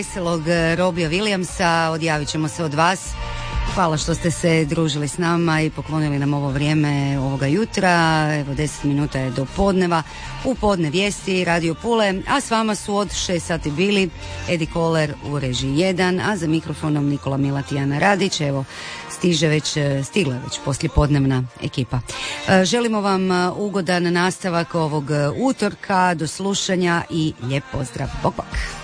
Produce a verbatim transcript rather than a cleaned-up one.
veselog Robija Williamsa, odjavit ćemo se od vas. Hvala što ste se družili s nama i poklonili nam ovo vrijeme ovoga jutra. Evo deset minuta je do podneva. U podne vijesti Radio Pule, a s vama su od šest sati bili Edi Koler u režiji jedan, a za mikrofonom Nikola Milat i Ana Radić. Evo stiže već, stigla je već poslijepodnevna ekipa. Želimo vam ugodan nastavak ovog utorka, do slušanja i lijep pozdrav. Bok, bok.